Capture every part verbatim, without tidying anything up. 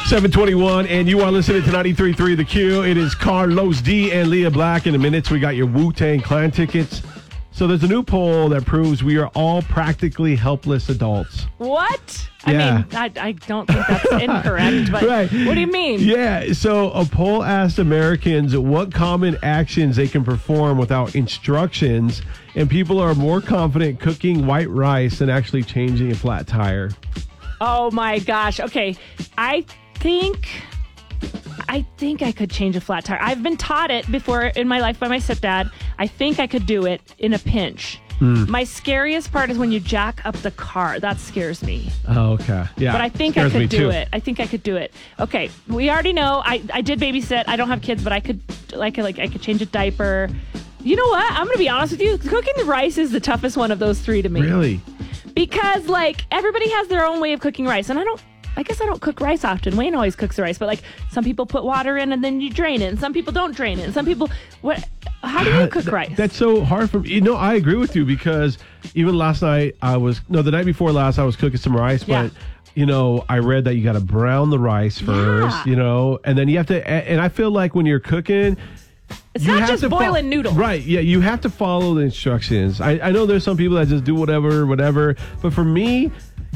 seven twenty-one, and you are listening to ninety-three point three The Q. It is Carlos D and Leah Black. In a minute, we got your Wu-Tang Clan tickets. So there's a new poll that proves we are all practically helpless adults. What? Yeah. I mean, I, I don't think that's incorrect, but right. What do you mean? Yeah, so a poll asked Americans what common actions they can perform without instructions, and people are more confident cooking white rice than actually changing a flat tire. Oh my gosh. Okay. I think I think I could change a flat tire. I've been taught it before in my life by my stepdad. I think I could do it in a pinch. Mm. My scariest part is when you jack up the car. That scares me. Oh, okay. Yeah. But I think I could do too. it. I think I could do it. Okay. We already know I, I did babysit. I don't have kids, but I could like like I could change a diaper. You know what? I'm going to be honest with you. Cooking the rice is the toughest one of those three to me. Really? Because like everybody has their own way of cooking rice, and I don't I guess I don't cook rice often. Wayne always cooks the rice, but like some people put water in and then you drain it, and some people don't drain it, and some people what how do you cook rice? That's so hard for me. You know, I agree with you because even last night I was no the night before last I was cooking some rice, but yeah. you know, I read that you got to brown the rice first, yeah. you know, and then you have to and I feel like when you're cooking It's you not just boiling fo- noodles. Right, yeah, you have to follow the instructions. I, I know there's some people that just do whatever, whatever. But for me,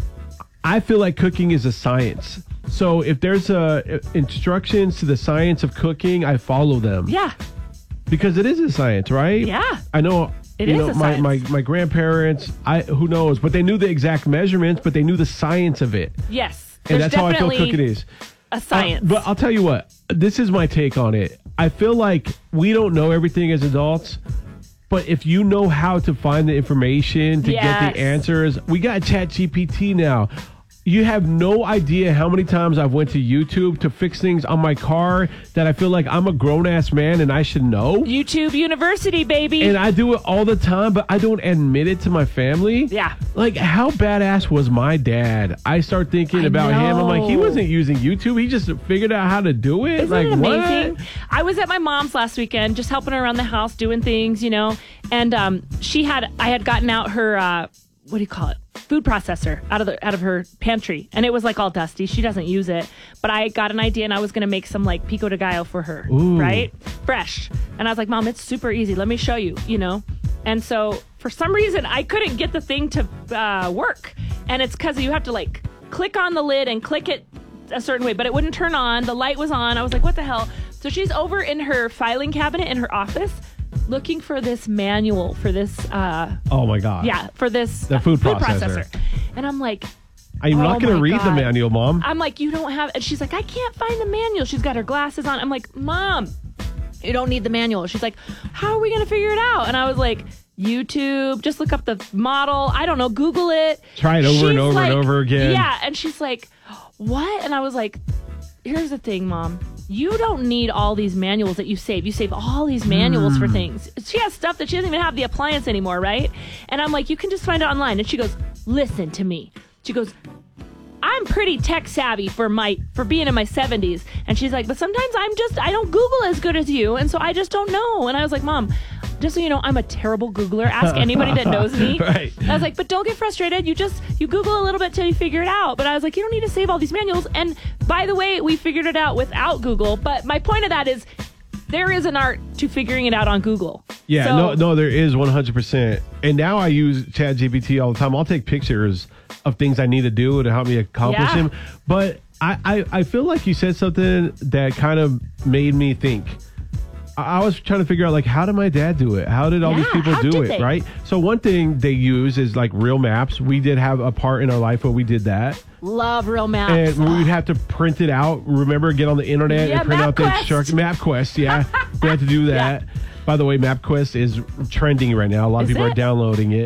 I feel like cooking is a science. So if there's uh, instructions to the science of cooking, I follow them. Yeah. Because it is a science, right? Yeah. I know. It you is know, a my, science. my, my grandparents, I who knows, but they knew the exact measurements, but they knew the science of it. Yes. And There's that's how I feel definitely cooking is. a science. Uh, but I'll tell you what, this is my take on it. I feel like we don't know everything as adults, but if you know how to find the information to Yes. get the answers, we got Chat G P T now. You have no idea how many times I've went to YouTube to fix things on my car that I feel like I'm a grown-ass man and I should know. YouTube University, baby. And I do it all the time, but I don't admit it to my family. Yeah. Like, how badass was my dad? I start thinking I about him. I'm like, he know. wasn't using YouTube. He just figured out how to do it. Isn't like, it amazing? what? I was at my mom's last weekend, just helping her around the house, doing things, you know. And um, she had, I had gotten out her, uh, what do you call it? Food processor out of the out of her pantry, and it was like all dusty. She doesn't use it, but I got an idea, and I was going to make some like pico de gallo for her, Ooh. right? Fresh. And I was like, Mom, it's super easy. Let me show you, you know. And so for some reason, I couldn't get the thing to uh, work, and it's because you have to like click on the lid and click it a certain way, but it wouldn't turn on. The light was on. I was like, what the hell? So she's over in her filing cabinet in her office, looking for this manual for this. Uh, Oh, my God. yeah, for this The uh, food processor. And I'm like, I'm oh not going to my read the God. manual, Mom. I'm like, you don't have, and she's like, I can't find the manual. She's got her glasses on. I'm like, Mom, you don't need the manual. She's like, how are we going to figure it out? And I was like, YouTube, just look up the model. I don't know, Google it. Try it over She's and over like, and over again. Yeah. And she's like, what? And I was like, here's the thing, Mom. You don't need all these manuals that you save. You save all these manuals Hmm. for things. She has stuff that she doesn't even have the appliance anymore, right? And I'm like, you can just find it online. And she goes, listen to me. She goes, I'm pretty tech savvy for my for being in my seventies. And she's like, but sometimes I'm just, I don't Google as good as you. And so I just don't know. And I was like, Mom, just so you know, I'm a terrible Googler. Ask anybody that knows me. Right. I was like, but don't get frustrated. You just, you Google a little bit till you figure it out. But I was like, you don't need to save all these manuals. And by the way, we figured it out without Google. But my point of that is, there is an art to figuring it out on Google. Yeah, So- no, no, there is one hundred percent. And now I use Chat G P T all the time. I'll take pictures of things I need to do to help me accomplish Yeah. them. But I, I, I feel like you said something that kind of made me think. I, I was trying to figure out, like, how did my dad do it? How did all these Yeah, people how do did it, they? right? So one thing they use is, like, real maps. We did have a part in our life where we did that. Love real maps. And we'd have to print it out. Remember, get on the internet Yeah, and print out the MapQuest. instructions. MapQuest, yeah. We had to do that. Yeah. By the way, MapQuest is trending right now. A lot of Is people it? are downloading it.